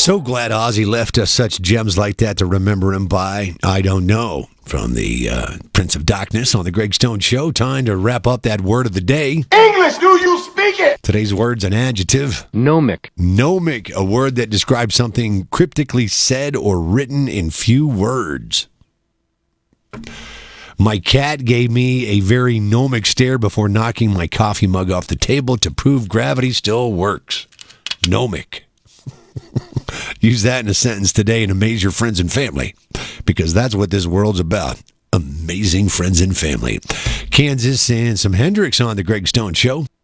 So glad Ozzy left us such gems like that to remember him by. I don't know. From the Prince of Darkness on the Greg Stone Show. Time to wrap up that word of the day. English, do you speak it? Today's word's an adjective. Gnomic. Gnomic, a word that describes something cryptically said or written in few words. My cat gave me a very gnomic stare before knocking my coffee mug off the table to prove gravity still works. Gnomic. Use that in a sentence today and amaze your friends and family, because that's what this world's about. Amazing friends and family. Kansas and some Hendrix on the Greg Stone Show.